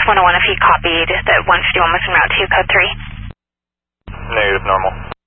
101 if he copied the 151 Western Route 2, code 3. Negative, normal.